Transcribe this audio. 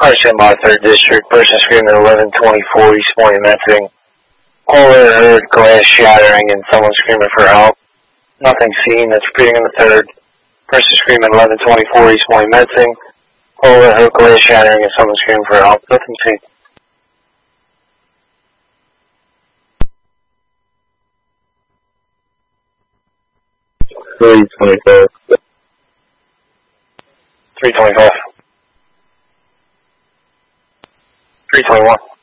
Carson, my 3rd District, person screaming 1124 East Point Mensing. All I heard, glass shattering and someone screaming for help. Nothing seen, that's repeating in the 3rd. Person screaming 1124 East Point Mensing. All I heard, glass shattering and someone screaming for help. Nothing seen. $325. 325. 321.